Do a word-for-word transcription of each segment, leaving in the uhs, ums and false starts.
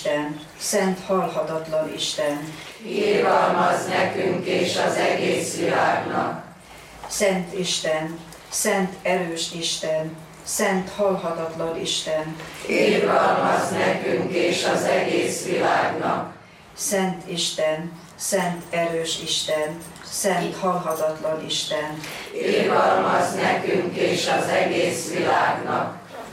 Isten, szent halhatatlan Isten, irgalmazz nekünk és az egész világnak. Szent Isten, szent erős Isten, szent halhatatlan Isten, irgalmazz nekünk és az egész világnak. Szent Isten, szent erős Isten, szent halhatatlan Isten, irgalmazz nekünk és az egész világnak.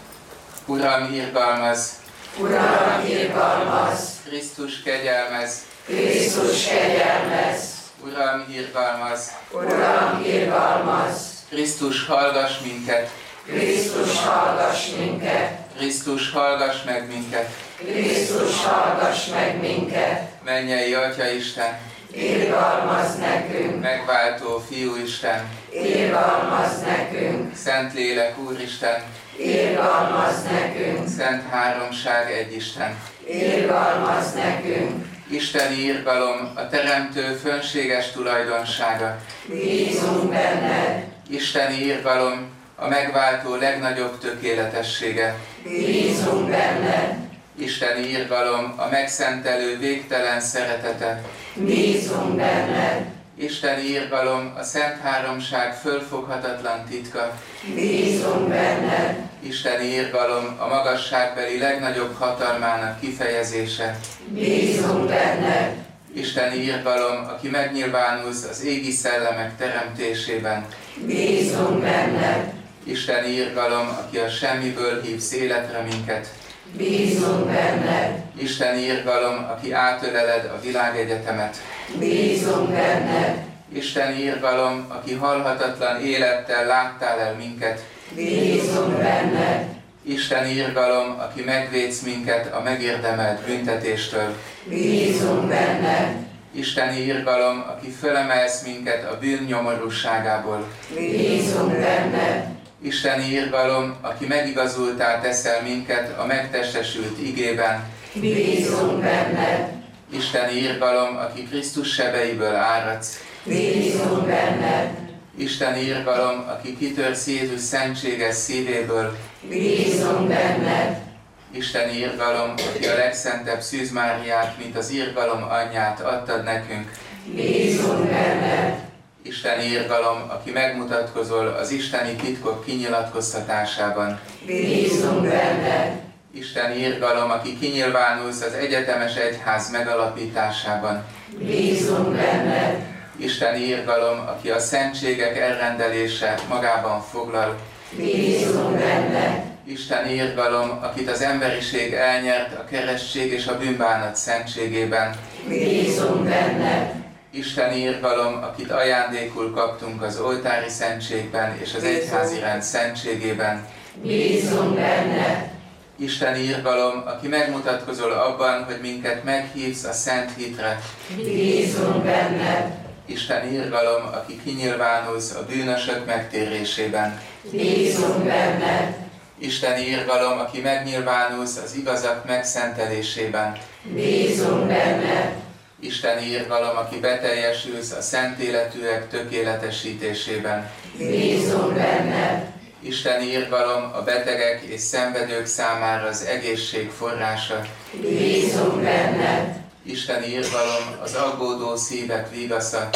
Uram, irgalmazz! Uram, irgalmazz! Krisztus, kegyelmez! Krisztus, kegyelmezz! Uram, irgalmazz! Uram, irgalmazz! Krisztus, hallgass minket! Krisztus, hallgass minket! Krisztus, hallgass meg minket! Krisztus, hallgass meg minket! Mennyei Atya Isten! Irgalmazz nekünk! Megváltó Fiú Isten! Irgalmazz nekünk! Szentlélek Úristen! Irgalmazz nekünk! Szent Háromság Egyisten! Irgalmazz nekünk! Isteni irgalom, a Teremtő fönséges tulajdonsága. Bízunk benned! Isteni irgalom, a megváltó legnagyobb tökéletessége. Bízunk benned! Isteni irgalom, a megszentelő végtelen szeretete. Bízunk benned! Isteni irgalom, a Szent Háromság fölfoghatatlan titka. Bízunk benned! Isteni irgalom, a magasságbeli legnagyobb hatalmának kifejezése. Bízunk benned! Isteni irgalom, aki megnyilvánulsz az égi szellemek teremtésében. Bízunk benned! Isteni irgalom, aki a semmiből hívsz életre minket. Bízunk benned! Isteni irgalom, aki átöleled a világegyetemet. Bízunk benned! Isteni irgalom, aki halhatatlan élettel láttál el minket. Bízunk benned! Isteni irgalom, aki megvédsz minket a megérdemelt büntetéstől. Bízunk benned! Isteni irgalom, aki fölemelsz minket a bűn nyomorúságából. Bízunk benned! Isteni irgalom, aki megigazultá teszel minket a megtestesült igében. Bízunk benned! Isteni irgalom, aki Krisztus sebeiből áradsz. Bízunk benned! Isteni irgalom, aki kitörsz Jézus szentséges szívéből. Bízunk benned! Isteni irgalom, aki a legszentebb Szűz Máriát, mint az irgalom anyját adtad nekünk. Bízunk benned! Isteni irgalom, aki megmutatkozol az isteni titkok kinyilatkoztatásában. Bízunk benned! Isteni irgalom, aki kinyilvánulsz az egyetemes egyház megalapításában. Bízunk benned! Isteni irgalom, aki a szentségek elrendelése magában foglal. Bízunk benned! Isteni irgalom, akit az emberiség elnyert a keresztség és a bűnbánat szentségében. Bízunk benned! Isteni irgalom, akit ajándékul kaptunk az oltári szentségben és az egyházi rend szentségében. Bízunk benned! Isteni irgalom, aki megmutatkozol abban, hogy minket meghívsz a szent hitre. Bízunk benned! Isteni irgalom, aki kinyilvánulsz a bűnösök megtérésében. Bízunk benned! Isteni irgalom, aki megnyilvánulsz az igazak megszentelésében. Bízunk benned! Isteni irgalom, aki beteljesülsz a szent életűek tökéletesítésében. Bízunk benned! Isteni irgalom, a betegek és szenvedők számára az egészség forrása. Bízunk benned! Isteni irgalom, az aggódó szívek vigasza.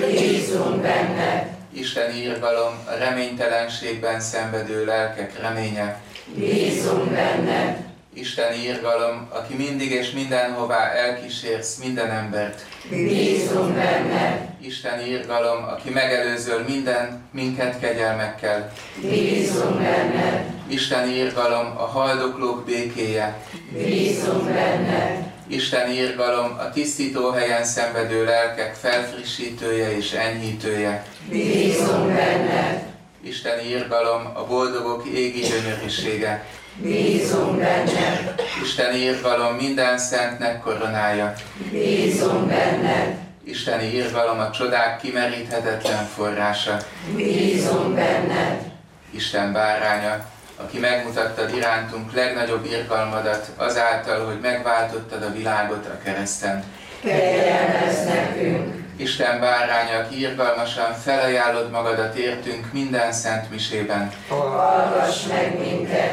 Bízunk benned! Isteni irgalom, a reménytelenségben szenvedő lelkek reménye. Bízunk benned! Isteni irgalom, aki mindig és mindenhová elkísérsz minden embert. Bízunk benned! Isteni irgalom, aki megelőzöl minden minket kegyelmekkel. Bízunk benned! Isteni irgalom, a haldoklók békéje. Bízunk benned! Isteni irgalom, a tisztító helyen szenvedő lelkek felfrissítője és enyhítője. Bízunk benned! Isteni irgalom, a boldogok égi gyönyörűsége. Bízunk benned! Isteni irgalom, minden szentnek koronája. Bízunk benned! Isteni irgalom, a csodák kimeríthetetlen forrása. Bízunk benned! Isten báránya, aki megmutattad irántunk legnagyobb irgalmadat azáltal, hogy megváltottad a világot a kereszten. Kegyelmezz nekünk! Isten báránya, aki irgalmasan felajánlod magadat értünk minden szent misében. Hallgass meg minket!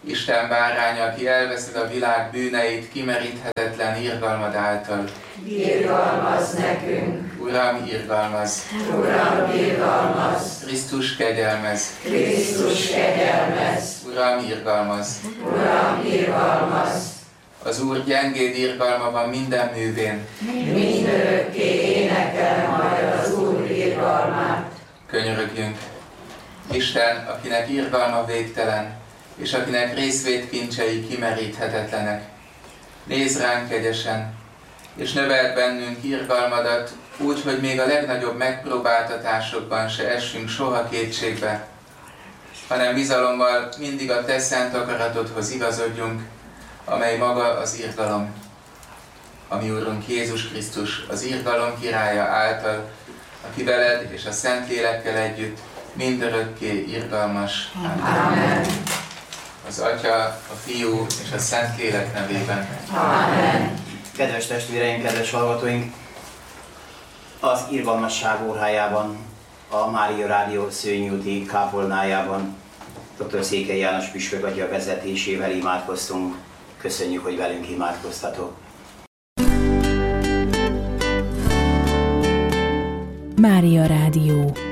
Isten báránya, aki elveszed a világ bűneit kimeríthetetlen irgalmad által. Irgalmazz nekünk! Uram, irgalmazz! Uram, irgalmazz! Krisztus, kegyelmezz! Krisztus, kegyelmezz! Uram, irgalmazz! Uram, irgalmazz! Az Úr gyengéd irgalma van minden művén. Mindörökké énekel majd az Úr irgalmát. Könyörögjünk! Isten, akinek irgalma végtelen, és akinek részvét kincsei kimeríthetetlenek. Nézz ránk kegyesen, és növeld bennünk irgalmadat, úgy, hogy még a legnagyobb megpróbáltatásokban se essünk soha kétségbe, hanem bizalommal mindig a te szent akaratodhoz igazodjunk, amely maga az irgalom. A mi Úrunk Jézus Krisztus, az irgalom királya által, aki veled és a Szentlélekkel együtt mindörökké irgalmas. Amen. Az Atya, a Fiú és a Szentlélek nevében. Amen. Kedves testvéreim, kedves hallgatóink! Az Irgalmasság órájában, a Mária Rádió Szőnyúti kápolnájában dr. Székely János püspök atya vezetésével imádkoztunk. Köszönjük, hogy velünk imádkoztatok! Mária Rádió.